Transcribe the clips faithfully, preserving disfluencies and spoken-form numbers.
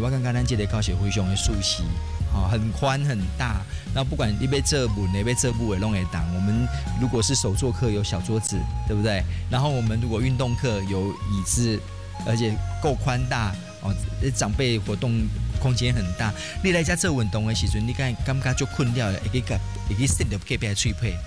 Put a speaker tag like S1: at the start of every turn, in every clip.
S1: 我感觉咱这个教学非常的舒适。哦，很宽很大，然后不管你被这部你被这部也弄给挡。我们如果是手作课有小桌子，对不对？然后我们如果运动课有椅子，而且够宽大哦，长辈活动空间很大。你来家做运动的时阵，你感感觉就困了，会去会去伸到隔壁的喙皮。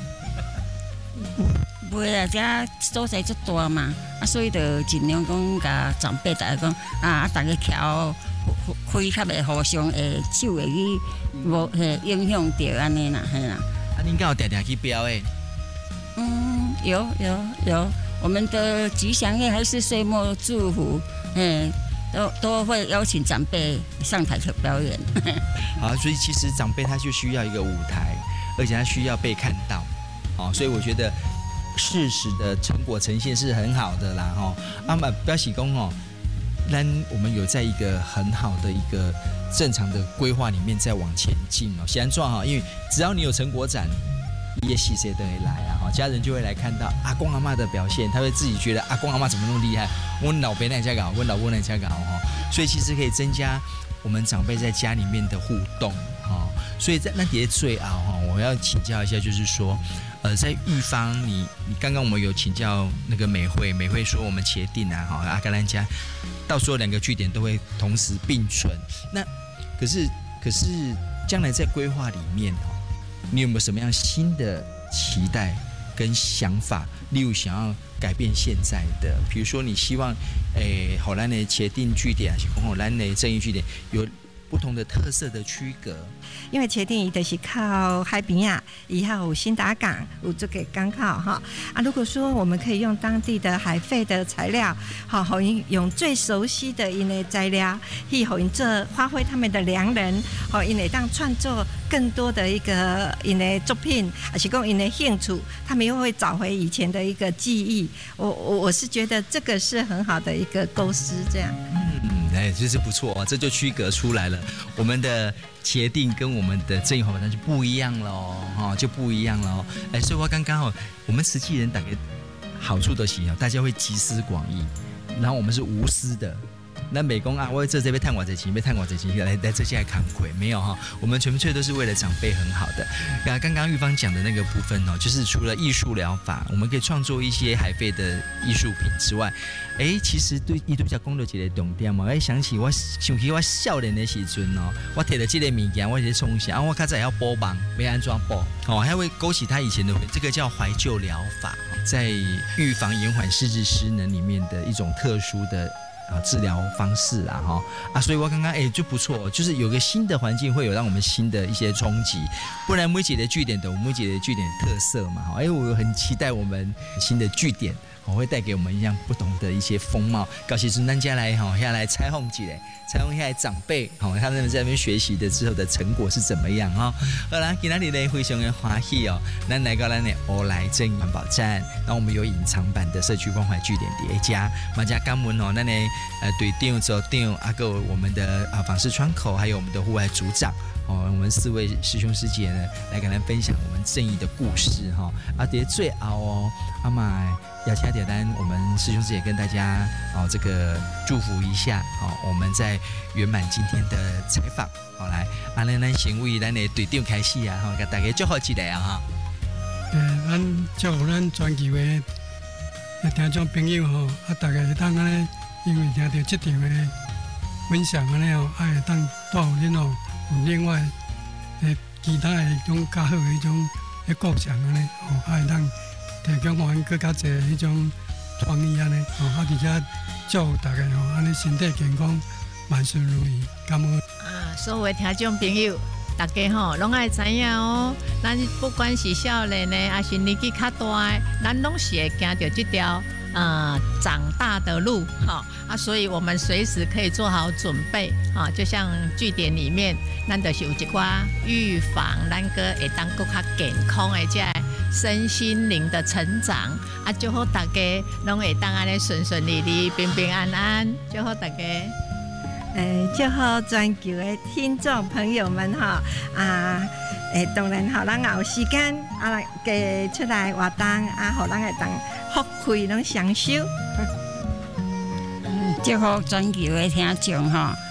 S2: 不会啦，遮所在足大嘛，啊，所以就尽量讲甲长辈大家讲啊，大家调。开较袂互相诶手会去无嘿影响到安尼啦，嘿啦。
S1: 啊，恁敢有定定去标诶？
S2: 嗯，有有有，我们的吉祥夜还是岁末祝福，嗯，都都会邀请长辈上台去表演。
S1: 好，所以其实长辈他就需要一个舞台，而且他需要被看到，好，所以我觉得适时的成果呈现是很好的啦，哈。啊嘛，表示讲哦。但我们有在一个很好的一个正常的规划里面在往前进哦。显然状哈，因为只要你有成果展，你也喜谁都会来啊，家人就会来看到阿公阿嬷的表现，他会自己觉得阿公阿嬷怎么那么厉害，我老辈那家搞，我老婆那家搞哈，所以其实可以增加我们长辈在家里面的互动哈。所以在那叠最熬哈，我要请教一下，就是说。呃，在玉芳，你你刚刚我们有请教那个美惠，美惠说我们茄定啊，哈阿甘兰家，到时候两个据点都会同时并存。那可是可是将来在规划里面哦，你有没有什么样新的期待跟想法？例如想要改变现在的，比如说你希望，诶，好咱的茄定据点，还是好咱的正义据点有不同的特色的区隔。
S3: 因为茄定伊就是靠海边啊，以后有新达港，有这个港口哈啊。如果说我们可以用当地的海废的材料，好，好用最熟悉的因的材料，去好用这发挥他们的良人，好因为当创作更多的一个因的作品，还是讲因的兴趣，他们又会找回以前的一个记忆。我我我是觉得这个是很好的一个构思，这样。
S1: 嗯，哎，这是不错啊，这就区隔出来了。我们的茄定跟我们的正义华宝蛋就不一样了哦，就不一样了哦。哎，所以我刚刚哦，我们实际人打个好处的是哦，大家会集思广益，然后我们是无私的。那美工啊，我这这边探我这钱，被探我这钱来来这些来扛亏没有哈？我们纯粹都是为了长辈很好的。那刚刚玉芳讲的那个部分哦，就是除了艺术疗法，我们可以创作一些海废的艺术品之外，哎，其实对伊都比较讲到一个重点嘛。哎，想起我想起我少年的时阵哦，我摕到这个物件，我是从小，我较早要补网，要安怎补？哦，还会勾起他以前的，这个叫怀旧疗法，在预防延缓失智失能里面的一种特殊的。啊，治疗方式啦，哈啊，所以我刚刚哎就不错，就是有个新的环境，会有让我们新的一些冲击。不然每几个据点的，每几个据点特色嘛，哈，哎，我很期待我们新的据点，我会带给我们一样不同的一些风貌。高其实大家来哈，下来采访几嘞，采访下来长辈，哈，他们在那边学习的之后的成果是怎么样哈？好啦，今天呢非常的欢喜哦，咱来到咱的欧莱正义环保站，然后我们有隐藏版的社区关怀据点叠加，马家甘文哦，咱的呃队长、组长，啊个我们的啊访视窗口，还有我们的户外组长。哦，我们四位师兄师姐呢，来跟咱分享我们正义的故事哈。啊，叠最后哦，阿妈要请点单，我们师兄师姐跟大家哦这个祝福一下，好、哦，我们在圆满今天的采访。好来，阿咱咱先为咱的队长开始啊，哈，给大家祝福一下啊哈。
S4: 呃，咱祝福咱全球的听众朋友吼，啊，大家会当安尼，因为听到这场的分享安尼哦，啊会当带予恁哦。有另外诶，其他诶种较好诶迄种诶构想安尼，哦，啊会当提供互咱更较侪迄种创意安尼，哦，啊而且祝福大家哦，安尼身体健康，万事如意，感恩。
S5: 啊，所有听众朋友，大家吼拢爱知影哦，咱不管是少年诶，还是年纪较大诶，咱拢是会行着这条。呃，长大的路，哈啊，所以我们随时可以做好准备，啊，就像据点里面，咱就是有一寡预防，咱个会当更较健康的这身心灵的成长，啊，就好大家拢会当安尼顺顺利利、平平安安，就好大家。
S3: 诶，祝福全球的听众朋友们哈啊！诶，当然好，咱有时间啊，加出来活动啊，好，咱会当福气拢享受。
S2: 嗯，祝福全球的听众哈，